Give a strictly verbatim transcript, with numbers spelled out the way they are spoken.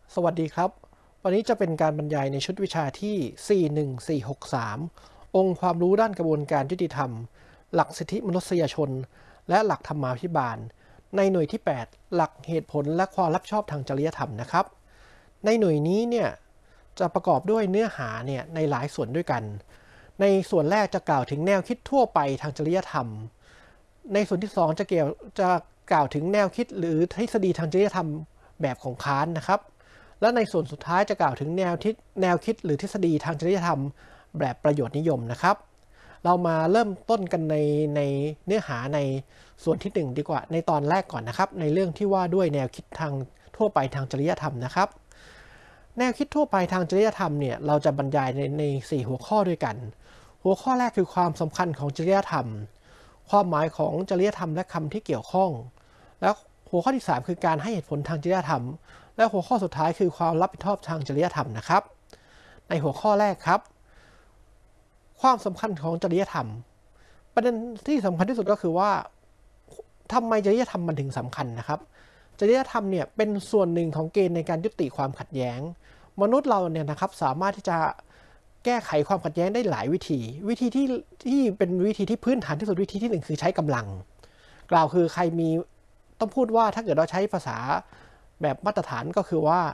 สวัสดีครับวันนี้จะเป็นการบรรยายในชุดวิชาที่ สี่หนึ่งสี่หกสาม องค์ความรู้ด้านกระบวนการยุติธรรม หลักสิทธิมนุษยชน และหลักธรรมาภิบาล ในหน่วยที่ แปด หลักเหตุผลและความรับผิดชอบทางจริยธรรมนะครับ ในหน่วยนี้เนี่ยจะประกอบด้วยเนื้อหาเนี่ยในหลายส่วนด้วยกัน ในส่วนแรกจะกล่าวถึงแนวคิดทั่วไปทางจริยธรรม ในส่วนที่สองจะเกี่ยวจะกล่าวถึงแนวคิดหรือทฤษฎีทางจริยธรรมแบบของคานต์นะครับ และในส่วนสุดท้ายจะกล่าวถึงแนวคิดแนวคิดหรือทฤษฎีทางจริยธรรมแบบประโยชน์นิยมนะครับ เรามาเริ่มต้นกันในในเนื้อหาในส่วนที่หนึ่งดีกว่าในตอนแรกก่อนนะครับในเรื่องที่ว่าด้วยแนวคิดทางทั่วไปทางจริยธรรมนะครับแนวคิดทั่วไปทางจริยธรรมเนี่ยเราจะบรรยายในในสี่หัวข้อด้วยกันหัวข้อแรกคือความสำคัญของจริยธรรมความหมายของจริยธรรมและคำที่เกี่ยวข้องและหัวข้อที่สามคือการให้เหตุผลทางจริยธรรมและหัวข้อสุดท้ายคือความรับผิดชอบทางจริยธรรมนะครับในหัวข้อแรกครับความสำคัญของจริยธรรมประเด็นที่สำคัญที่สุดก็คือว่าทำไมจริยธรรมมันถึงสำคัญนะครับจริยธรรมเนี่ยเป็นส่วนหนึ่งของเกณฑ์ในการยุติความขัดแย้งมนุษย์เราเนี่ยนะครับสามารถที่จะแก้ไขความขัดแย้งได้หลายวิธีวิธีที่ที่เป็นวิธีที่พื้นฐานที่สุดวิธีที่หนึ่งคือใช้กำลังกล่าวคือใครมีต้องพูดว่าถ้าเกิดเราใช้ภาษาแบบมาตรฐานก็คือว่า